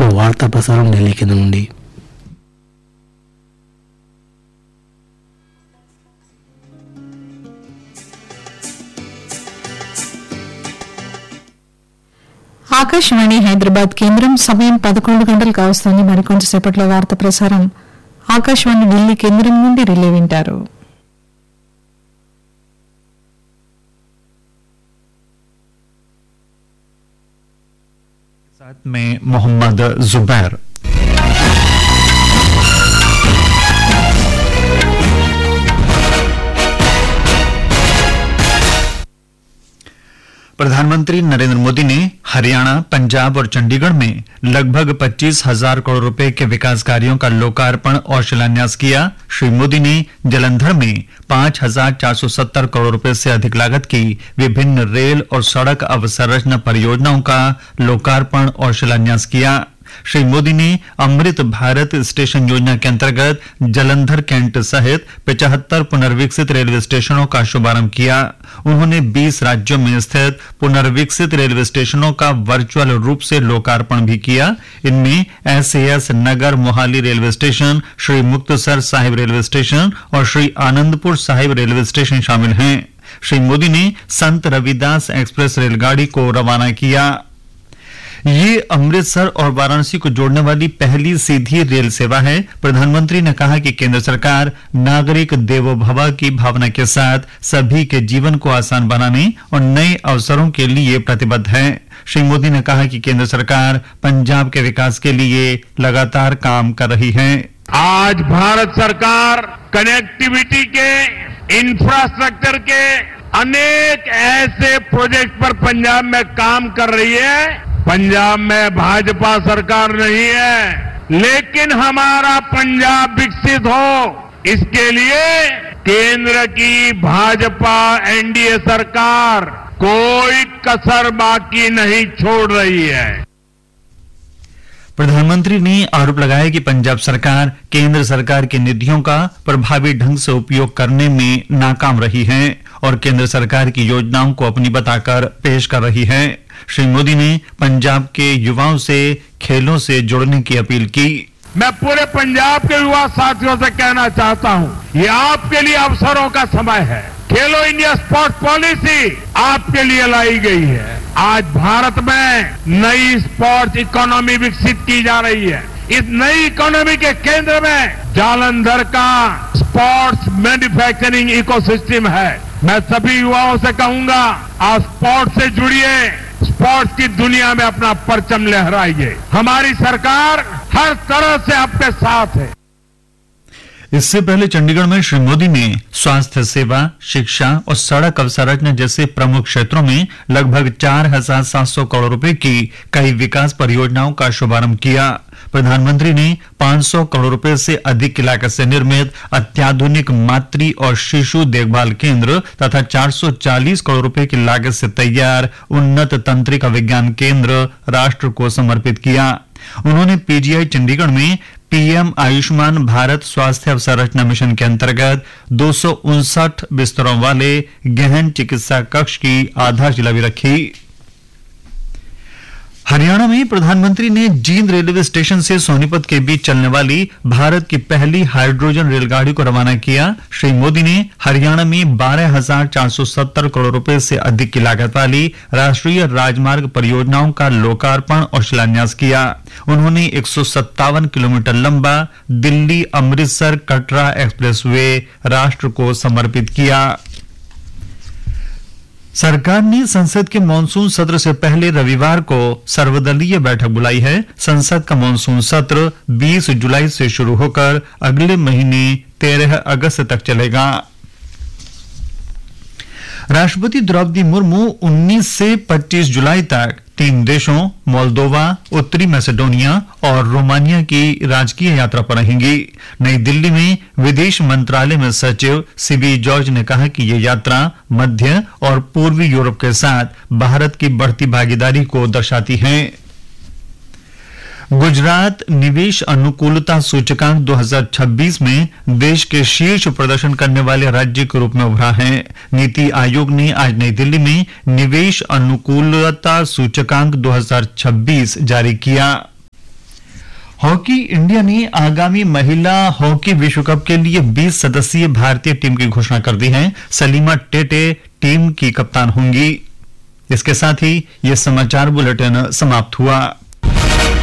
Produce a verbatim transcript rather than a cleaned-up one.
వార్తా ప్రసారం ఢిల్లీ కేంద్రం నుండి. ఆకాశవాణి హైదరాబాద్ కేంద్రం సమయం పదకొండు గంటలు కావస్తోంది. మరికొంచెంసేపట్లో వార్త ప్రసారం ఆకాశవాణి ఢిల్లీ కేంద్రం నుండి రిలే వింటారు. साथ में मोहम्मद जुबैर. प्रधानमंत्री नरेंद्र मोदी ने हरियाणा, पंजाब और चंडीगढ़ में लगभग पच्चीस हजार करोड़ रुपए के विकास कार्यों का लोकार्पण और शिलान्यास किया. श्री मोदी ने जलंधर में पांच हजार चार सौ सत्तर करोड़ रुपए से अधिक लागत की विभिन्न रेल और सड़क अवसंरचना परियोजनाओं का लोकार्पण और शिलान्यास किया. श्री मोदी ने अमृत भारत स्टेशन योजना के अंतर्गत जलंधर कैंट सहित पचहत्तर पुनर्विकसित रेलवे स्टेशनों का शुभारंभ किया. उन्होंने बीस राज्यों में स्थित पुनर्विकसित रेलवे स्टेशनों का वर्चुअल रूप से लोकार्पण भी किया. इनमें S A S Nagar Mohali railway station, Shri Muktsar Sahib railway station और श्री आनंदपुर साहिब रेलवे स्टेशन शामिल हैं. श्री मोदी ने संत रविदास एक्सप्रेस रेलगाड़ी को रवाना किया. ये अमृतसर और वाराणसी को जोड़ने वाली पहली सीधी रेल सेवा है. प्रधानमंत्री ने कहा कि केंद्र सरकार नागरिक देवो भव की भावना के साथ सभी के जीवन को आसान बनाने और नए अवसरों के लिए प्रतिबद्ध है. श्री मोदी ने कहा कि केंद्र सरकार पंजाब के विकास के लिए लगातार काम कर रही है. आज भारत सरकार कनेक्टिविटी के, इंफ्रास्ट्रक्चर के अनेक ऐसे प्रोजेक्ट पर पंजाब में काम कर रही है. पंजाब में भाजपा सरकार नहीं है, लेकिन हमारा पंजाब विकसित हो इसके लिए केंद्र की भाजपा एन डी ए सरकार कोई कसर बाकी नहीं छोड़ रही है. प्रधानमंत्री ने आरोप लगाया कि पंजाब सरकार केंद्र सरकार की निधियों का प्रभावी ढंग से उपयोग करने में नाकाम रही है और केंद्र सरकार की योजनाओं को अपनी बताकर पेश कर रही है. श्री मोदी ने पंजाब के युवाओं से खेलों से जुड़ने की अपील की. मैं पूरे पंजाब के युवा साथियों से कहना चाहता हूं, ये आपके लिए अवसरों का समय है. खेलो इंडिया स्पोर्ट्स पॉलिसी आपके लिए लाई गई है. आज भारत में नई स्पोर्ट्स इकोनॉमी विकसित की जा रही है. इस नई इकोनॉमी के केंद्र में जालंधर का स्पोर्ट्स मैन्युफैक्चरिंग इकोसिस्टम है. मैं सभी युवाओं से कहूंगा, आप स्पोर्ट्स से जुड़िए, स्पोर्ट्स की दुनिया में अपना परचम लहराइए. हमारी सरकार हर तरह से आपके साथ है. इससे पहले चंडीगढ़ में श्री मोदी ने स्वास्थ्य सेवा, शिक्षा और सड़क अवसंरचना जैसे प्रमुख क्षेत्रों में लगभग चार हजार सात सौ करोड़ रुपए की कई विकास परियोजनाओं का शुभारंभ किया. प्रधानमंत्री ने पांच सौ करोड़ रुपए से अधिक की लागत से निर्मित अत्याधुनिक मातृ और शिशु देखभाल केंद्र तथा चार सौ चालीस करोड़ रुपए की लागत से तैयार उन्नत तंत्रिका विज्ञान केंद्र राष्ट्र को समर्पित किया. उन्होंने पी जी आई चंडीगढ़ में पी एम आयुष्मान भारत स्वास्थ्य अवसंरचना मिशन के अंतर्गत दो सौ उनसठ बिस्तरों वाले गहन चिकित्सा कक्ष की आधारशिला भी रखी. हरियाणा में प्रधानमंत्री ने जींद रेलवे स्टेशन से सोनीपत के बीच चलने वाली भारत की पहली हाइड्रोजन रेलगाड़ी को रवाना किया. श्री मोदी ने हरियाणा में बारह हजार चार सौ सत्तर करोड़ रुपए से अधिक की लागत वाली राष्ट्रीय राजमार्ग परियोजनाओं का लोकार्पण और शिलान्यास किया. उन्होंने एक सौ सत्तावन किलोमीटर लंबा दिल्ली अमृतसर कटरा एक्सप्रेस वे राष्ट्र को समर्पित किया. सरकार ने संसद के मानसून सत्र से पहले रविवार को सर्वदलीय बैठक बुलाई है. संसद का मानसून सत्र बीस जुलाई से शुरू होकर अगले महीने तेरह अगस्त तक चलेगा. राष्ट्रपति द्रौपदी मुर्मू उन्नीस से पच्चीस जुलाई तक तीन देशों मोल्दोवा, उत्तरी मैसेडोनिया और रोमानिया की राजकीय यात्रा पर रहेंगी. नई दिल्ली में विदेश मंत्रालय में सचिव सीबी जॉर्ज ने कहा कि ये यात्रा मध्य और पूर्वी यूरोप के साथ भारत की बढ़ती भागीदारी को दर्शाती है. गुजरात निवेश अनुकूलता सूचकांक दो हज़ार छब्बीस में देश के शीर्ष प्रदर्शन करने वाले राज्य के रूप में उभरा है. नीति आयोग ने आज नई दिल्ली में निवेश अनुकूलता सूचकांक दो हज़ार छब्बीस जारी किया. हॉकी इंडिया ने आगामी महिला हॉकी विश्व कप के लिए बीस सदस्यीय भारतीय टीम की घोषणा कर दी है। सलीमा टेटे टीम की कप्तान होंगी। इसके साथ ही यह समाचार बुलेटिन समाप्त हुआ।